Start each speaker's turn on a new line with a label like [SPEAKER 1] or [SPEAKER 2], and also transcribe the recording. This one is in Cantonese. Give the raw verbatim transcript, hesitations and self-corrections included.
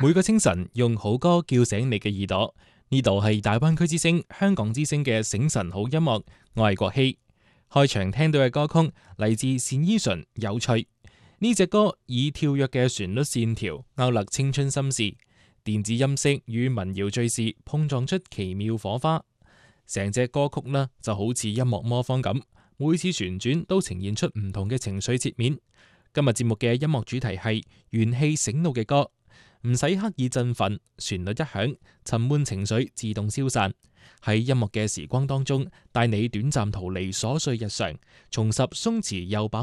[SPEAKER 1] 每個清晨用好歌叫醒你嘅耳朵，呢度係大灣區之聲、香港之聲嘅醒晨好音樂，我係國希。開場聽到嘅歌曲嚟自單依純《有趣》，呢隻歌以跳躍嘅旋律線條勾勒青春心事，電子音色與民謠敘事碰撞出奇妙火花，成隻歌曲呢就好似音樂魔方咁，每次旋轉都呈現出唔同嘅情緒切面。今日節目嘅音樂主題係元氣醒腦嘅歌，唔使刻意振奮，旋律一響，沉悶情緒自動消散。喺音樂嘅時光當中，帶你短暫逃離瑣碎日常，重拾鬆弛又飽